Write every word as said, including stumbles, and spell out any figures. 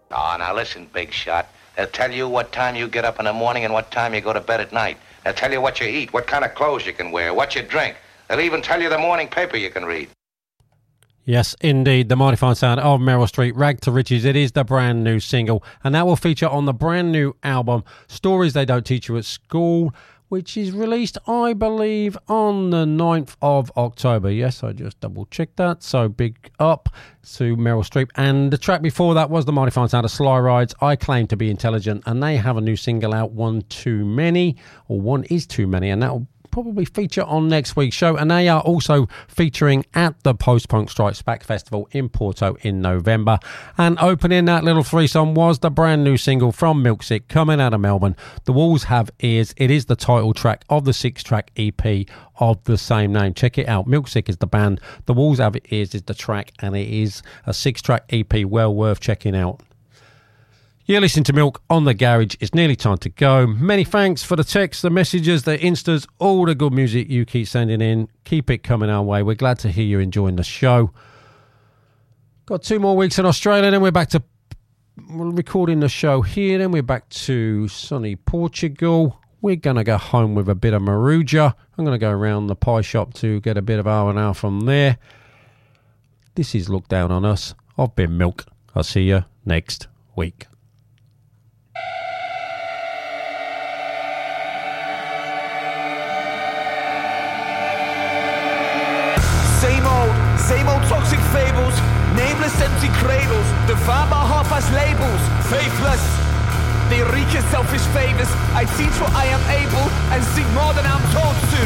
Oh, now listen, big shot. They'll tell you what time you get up in the morning and what time you go to bed at night. They'll tell you what you eat, what kind of clothes you can wear, what you drink. They'll even tell you the morning paper you can read. Yes, indeed, the mighty fine sound of Meryl Streep, Rag to Riches. It is the brand new single, and that will feature on the brand new album, Stories They Don't Teach You at School, which is released, I believe, on the ninth of October. Yes, I just double-checked that, so big up to Meryl Streep. And the track before that was the mighty fine sound of Sly Rides, I Claim to Be Intelligent, and they have a new single out, One Too Many, or One Is Too Many, and that will probably feature on next week's show, and they are also featuring at the Post Punk Strikes Back Festival in Porto in November. And opening that little threesome was the brand new single from Milksick coming out of Melbourne, The Walls Have Ears. It is the title track of the six track E P of the same name. Check it out. Milksick is the band, The Walls Have Ears is the track, and it is a six track E P well worth checking out. You're listening to Milk on the Garage. It's nearly time to go. Many thanks for the texts, the messages, the instas, all the good music you keep sending in. Keep it coming our way. We're glad to hear you enjoying the show. Got two more weeks in Australia, then we're back to recording the show here. Then we're back to sunny Portugal. We're going to go home with a bit of Maruja. I'm going to go around the pie shop to get a bit of R and R from there. This is Look Down on Us. I've been Milk. I'll see you next week. Same old, same old toxic fables, nameless empty cradles, defined by half-assed labels, faithless. They wreak in selfish favors. I teach what I am able and seek more than I'm told to.